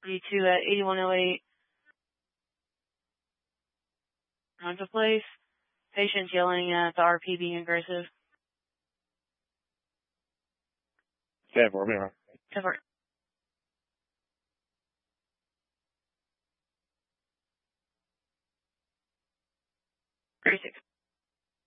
32 at 8108 Rental Place. Patients yelling at the RP being aggressive. 10-4, be right. 10-4. 36.